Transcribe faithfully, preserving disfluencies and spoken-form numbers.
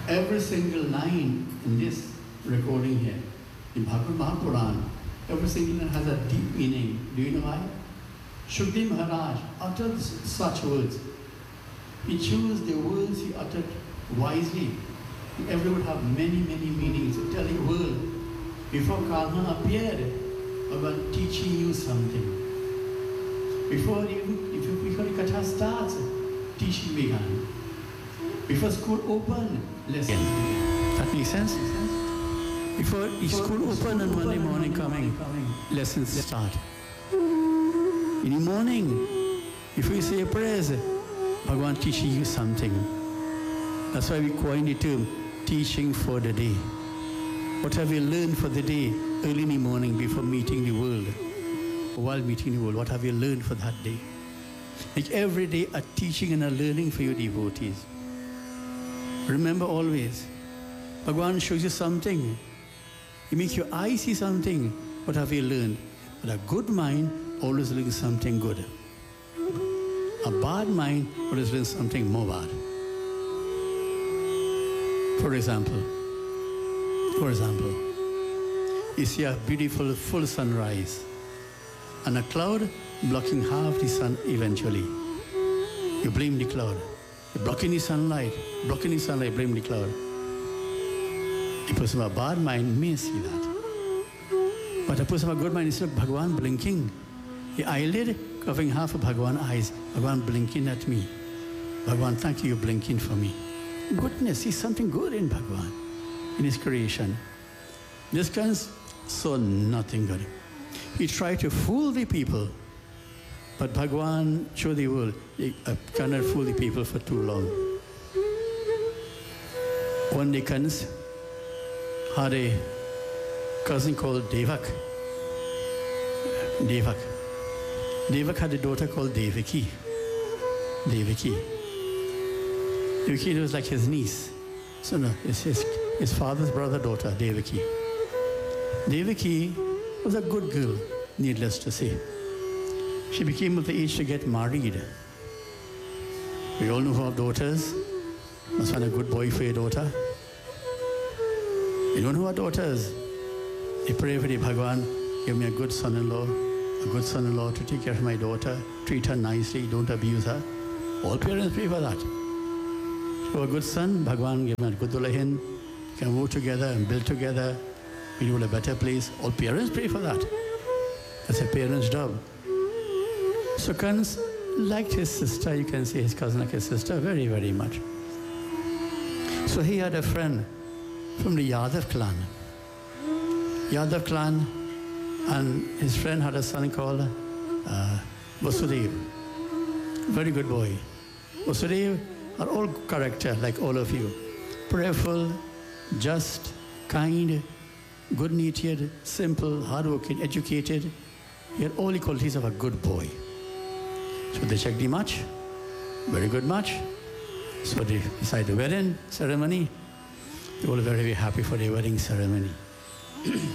Every single line in this recording here, in Bhagavad Mahapuran, every single line has a deep meaning. Do you know why? Shukdev Maharaj uttered such words. He chose the words he uttered wisely. Every word have many, many meanings. To tell the world, before Karma appeared, about teaching you something. Before even, before the katha starts, teaching began. Before school opened, lesson began. That makes sense? Before each school opened on Monday morning coming, lessons start. In the morning, if we say prayers, Bhagavan teaching you something. That's why we coined the term, teaching for the day. What have you learned for the day, early in the morning before meeting the world? While meeting the world, what have you learned for that day? Like every day, a teaching and a learning for your devotees. Remember always, Bhagavan shows you something. He makes your eyes see something. What have you learned? But a good mind always learns something good. A bad mind always learns something more bad. For example, for example, you see a beautiful full sunrise and a cloud blocking half the sun eventually. You blame the cloud. You're blocking the sunlight, blocking the sunlight, blame the cloud. A person with a bad mind may see that. But a person with a good mind is like Bhagavan blinking. The eyelid covering half of Bhagavan's eyes. Bhagavan blinking at me. Bhagavan, thank you, you're blinking for me. Goodness, see something good in Bhagavan, in his creation. This guy saw nothing good. He tried to fool the people, but Bhagavan showed the world, he cannot fool the people for too long. One day Kans had a cousin called Devak. Devak. Devak had a daughter called Devaki. Devaki. Devaki was like his niece. So no, it's his, his father's brother daughter, Devaki. Devaki was a good girl, needless to say. She became of the age to get married. We all know who have daughters. Must find a good boy for your daughter. You don't know who have daughters. You pray for the Bhagavan, give me a good son-in-law, a good son-in-law to take care of my daughter, treat her nicely, don't abuse her. All parents pray for that. So a good son, Bhagavan, give me a good dulahin, can work together and build together, we build a better place. All parents pray for that. That's a parent's job. So Kans liked his sister, you can say his cousin like his sister, very, very much. So he had a friend from the Yadav clan. Yadav clan, and his friend had a son called uh, Vasudev. Very good boy. Vasudev are all character like all of you. Prayerful, just, kind, good-natured, simple, hardworking, educated. He had all the qualities of a good boy. So they checked the match, very good match. So they decided the wedding ceremony. They were very, very happy for their wedding ceremony.